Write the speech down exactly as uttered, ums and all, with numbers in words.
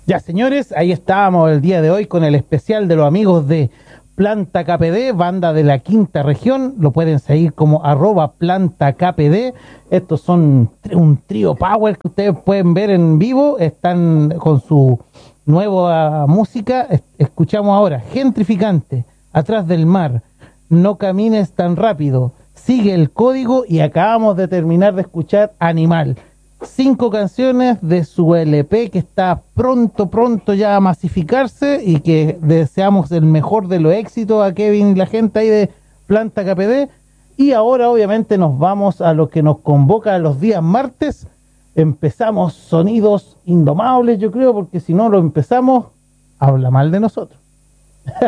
Ya, señores, ahí estábamos el día de hoy con el especial de los amigos de Planta K P D, banda de la quinta región. Lo pueden seguir como arroba Planta K P D. Estos son un trío power que ustedes pueden ver en vivo. Están con su nueva música. Escuchamos ahora Gentrificante, Atrás del Mar, No Camines Tan Rápido, Sigue el Código, y acabamos de terminar de escuchar Animal. Cinco canciones de su L P que está pronto, pronto ya a masificarse, y que deseamos el mejor de los éxitos a Kevin y la gente ahí de Planta K P D. Y ahora obviamente nos vamos a lo que nos convoca los días martes. Empezamos Sonidos Indomables, yo creo, porque si no lo empezamos, habla mal de nosotros.